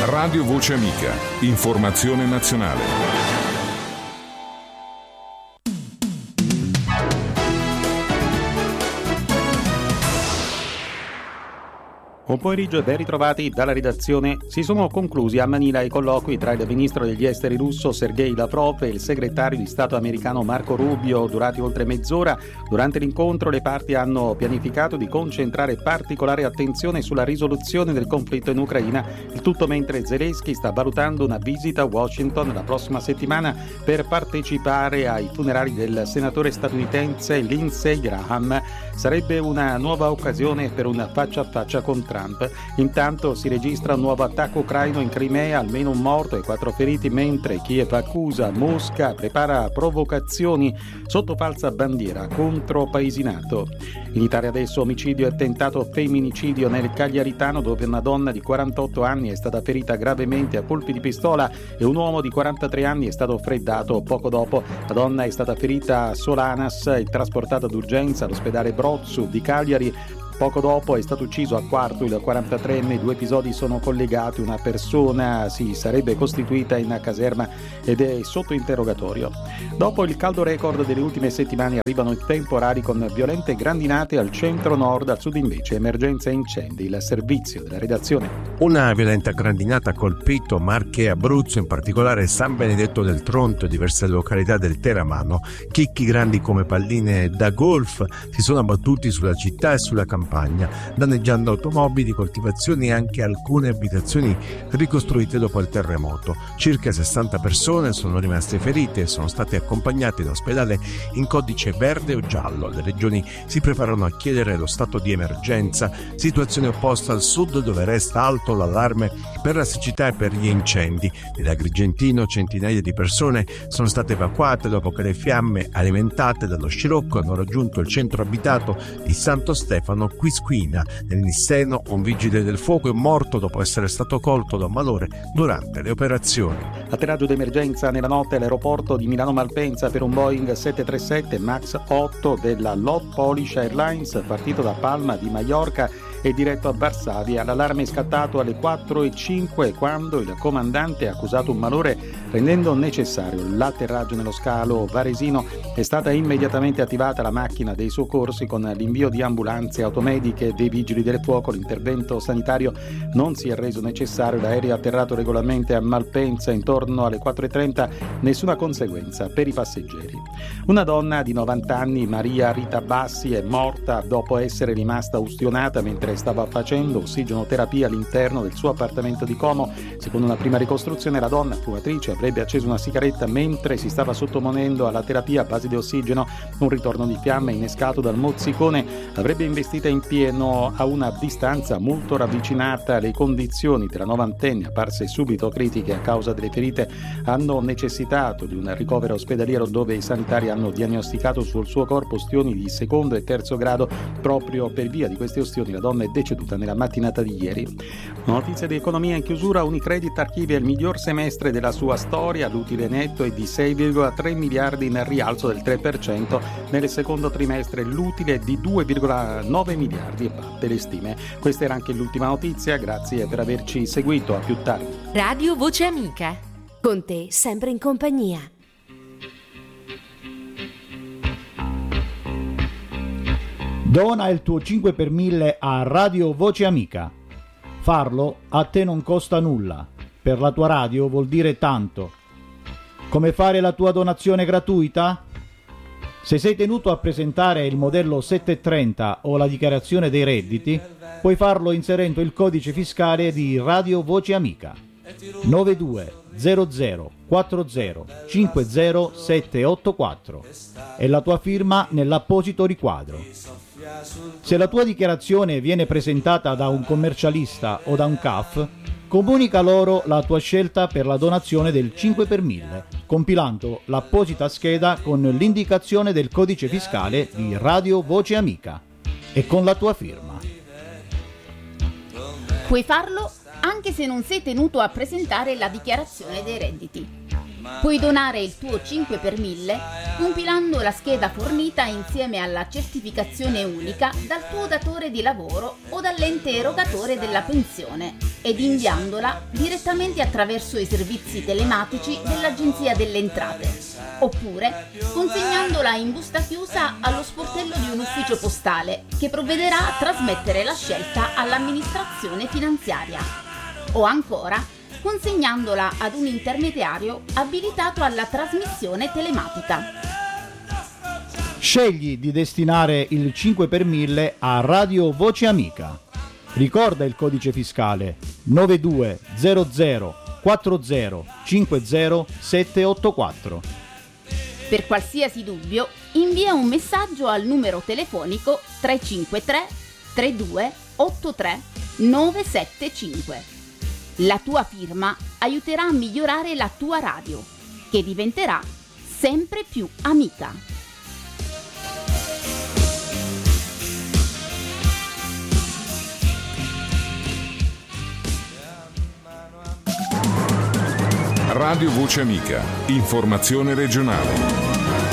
Radio Voce Amica. Informazione nazionale. Buon pomeriggio e ben ritrovati dalla redazione. Si sono conclusi a Manila i colloqui tra il ministro degli esteri russo Sergei Lavrov e il segretario di Stato americano Marco Rubio, durati oltre mezz'ora. Durante l'incontro le parti hanno pianificato di concentrare particolare attenzione sulla risoluzione del conflitto in Ucraina, il tutto mentre Zelensky sta valutando una visita a Washington la prossima settimana per partecipare ai funerali del senatore statunitense Lindsey Graham. Sarebbe una nuova occasione per un faccia a faccia con Trump. Intanto si registra un nuovo attacco ucraino in Crimea, almeno un morto e 4 feriti, mentre Kiev accusa Mosca prepara provocazioni sotto falsa bandiera contro paesi NATO. In Italia adesso omicidio e tentato femminicidio nel Cagliaritano, dove una donna di 48 anni è stata ferita gravemente a colpi di pistola e un uomo di 43 anni è stato freddato poco dopo. La donna è stata ferita a Solanas e trasportata d'urgenza all'ospedale Brozzu di Cagliari. Poco dopo è stato ucciso a Quartu il 43enne. 2 episodi sono collegati. Una persona si sarebbe costituita in caserma ed è sotto interrogatorio. Dopo il caldo record delle ultime settimane arrivano i temporali con violente grandinate al centro-nord, al sud invece emergenza e incendi. Il servizio della redazione. Una violenta grandinata ha colpito Marche e Abruzzo, in particolare San Benedetto del Tronto e diverse località del Teramano. Chicchi grandi come palline da golf si sono abbattuti sulla città e sulla campagna, danneggiando automobili, coltivazioni e anche alcune abitazioni ricostruite dopo il terremoto. Circa 60 persone sono rimaste ferite e sono state accompagnate in ospedale in codice verde o giallo. Le regioni si preparano a chiedere lo stato di emergenza, situazione opposta al sud dove resta alto l'allarme per la siccità e per gli incendi. Nell'Agrigentino centinaia di persone sono state evacuate dopo che le fiamme alimentate dallo scirocco hanno raggiunto il centro abitato di Santo Stefano Quisquina. Nel Nisseno un vigile del fuoco è morto dopo essere stato colto da un malore durante le operazioni. Atterraggio d'emergenza nella notte all'aeroporto di Milano Malpensa per un Boeing 737 MAX 8 della LOT Polish Airlines, partito da Palma di Mallorca e diretto a Varsavia. L'allarme è scattato alle 4:05 quando il comandante ha accusato un malore, rendendo necessario l'atterraggio nello scalo varesino. È stata immediatamente attivata la macchina dei soccorsi con l'invio di ambulanze, automediche e dei vigili del fuoco. L'intervento sanitario non si è reso necessario. L'aereo è atterrato regolarmente a Malpensa intorno alle 4:30, nessuna conseguenza per i passeggeri. Una donna di 90 anni, Maria Rita Bassi, è morta dopo essere rimasta ustionata mentre stava facendo ossigenoterapia all'interno del suo appartamento di Como. Secondo una prima ricostruzione, la donna fumatrice avrebbe acceso una sigaretta mentre si stava sottoponendo alla terapia a base di ossigeno. Un ritorno di fiamme innescato dal mozzicone l'avrebbe investita in pieno a una distanza molto ravvicinata. Le condizioni della novantenne, apparse subito critiche a causa delle ferite, hanno necessitato di un ricovero ospedaliero dove i sanitari hanno diagnosticato sul suo corpo ustioni di secondo e terzo grado. Proprio per via di queste ustioni la donna è deceduta nella mattinata di ieri. Notizia di economia in chiusura. Unicredit archivia il miglior semestre della sua storia. L'utile netto è di 6,3 miliardi in rialzo del 3%. Nel secondo trimestre l'utile è di 2,9 miliardi e batte le stime. Questa era anche l'ultima notizia. Grazie per averci seguito. A più tardi. Radio Voce Amica. Con te sempre in compagnia. Dona il tuo 5 per 1000 a Radio Voce Amica. Farlo a te non costa nulla. Per la tua radio vuol dire tanto. Come fare la tua donazione gratuita? Se sei tenuto a presentare il modello 730 o la dichiarazione dei redditi, puoi farlo inserendo il codice fiscale di Radio Voce Amica 9200 40 50 784 e la tua firma nell'apposito riquadro. Se la tua dichiarazione viene presentata da un commercialista o da un CAF, comunica loro la tua scelta per la donazione del 5 per 1000, compilando l'apposita scheda con l'indicazione del codice fiscale di Radio Voce Amica e con la tua firma. Puoi farlo anche se non sei tenuto a presentare la dichiarazione dei redditi. Puoi donare il tuo 5 per 1000 compilando la scheda fornita insieme alla certificazione unica dal tuo datore di lavoro o dall'ente erogatore della pensione. ed inviandola direttamente attraverso i servizi telematici dell'Agenzia delle Entrate, oppure consegnandola in busta chiusa allo sportello di un ufficio postale che provvederà a trasmettere la scelta all'amministrazione finanziaria, o ancora consegnandola ad un intermediario abilitato alla trasmissione telematica. Scegli di destinare il 5 per 1000 a Radio Voce Amica. Ricorda il codice fiscale 9200 40 50 784. Per qualsiasi dubbio, invia un messaggio al numero telefonico 353 32 83 975. La tua firma aiuterà a migliorare la tua radio, che diventerà sempre più amica. Radio Voce Amica, informazione regionale.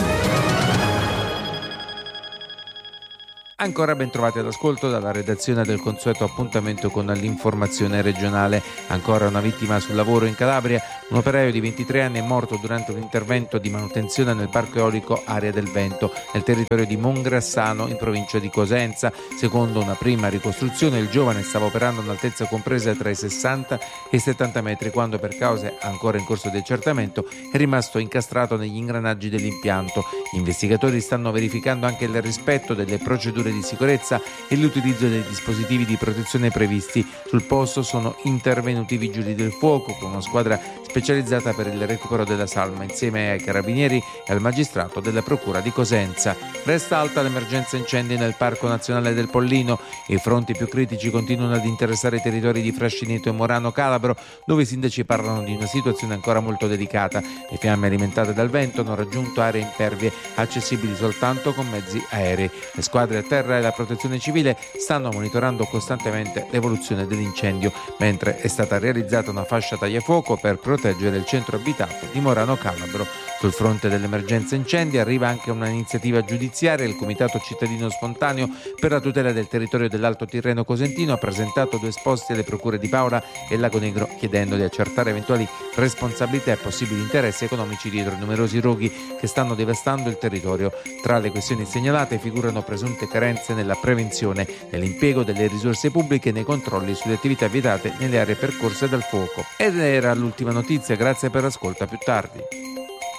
Ancora ben trovati all'ascolto dalla redazione del consueto appuntamento con l'informazione regionale. Ancora una vittima sul lavoro in Calabria. Un operaio di 23 anni è morto durante un intervento di manutenzione nel parco eolico Aria del Vento, nel territorio di Mongrassano, in provincia di Cosenza. Secondo una prima ricostruzione, il giovane stava operando a un'altezza compresa tra i 60 e i 70 metri quando, per cause ancora in corso di accertamento, è rimasto incastrato negli ingranaggi dell'impianto. Gli investigatori stanno verificando anche il rispetto delle procedure di sicurezza e l'utilizzo dei dispositivi di protezione previsti. Sul posto sono intervenuti i vigili del fuoco con una squadra specializzata per il recupero della salma insieme ai carabinieri e al magistrato della procura di Cosenza. Resta alta l'emergenza incendi nel Parco Nazionale del Pollino. I fronti più critici continuano ad interessare i territori di Frascineto e Morano Calabro, dove i sindaci parlano di una situazione ancora molto delicata. Le fiamme alimentate dal vento hanno raggiunto aree impervie accessibili soltanto con mezzi aerei. Le squadre a terra e la protezione civile stanno monitorando costantemente l'evoluzione dell'incendio, mentre è stata realizzata una fascia tagliafuoco per proteggere il centro abitato di Morano Calabro. Sul fronte dell'emergenza incendi arriva anche un'iniziativa giudiziaria. Il Comitato Cittadino Spontaneo per la tutela del territorio dell'Alto Tirreno Cosentino ha presentato 2 esposti alle procure di Paola e Lago Negro, chiedendo di accertare eventuali responsabilità e possibili interessi economici dietro i numerosi roghi che stanno devastando il territorio. Tra le questioni segnalate figurano presunte carenze nella prevenzione, nell'impiego delle risorse pubbliche e nei controlli sulle attività vietate nelle aree percorse dal fuoco. Ed era l'ultima notizia, grazie per l'ascolto, a più tardi.